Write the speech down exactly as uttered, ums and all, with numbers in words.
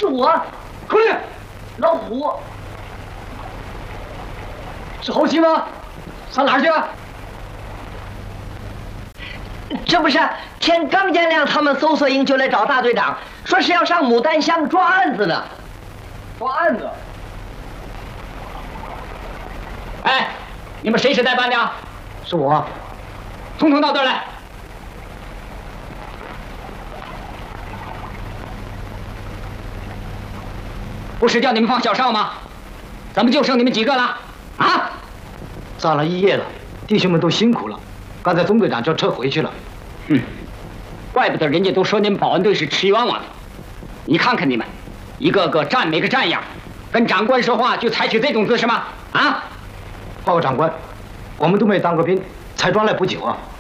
是我。 口令， 老虎。 是侯七吗？上哪儿去啊？ 这不是天刚见亮，他们搜索营就来找大队长，说是要上牡丹乡抓案子呢。 抓案子？哎，你们谁是代班的？是我。统统到这儿来。不是叫你们放小哨吗？怎么就剩你们几个了？啊！ 站了一夜了，弟兄们都辛苦了。刚才总队长叫车回去了。 嗯，怪不得人家都说你们保安队是吃冤枉的。你看看你们，一个个站没个站样，跟长官说话就采取这种姿势吗？啊！ 报告长官，我们都没当过兵，才抓来不久啊。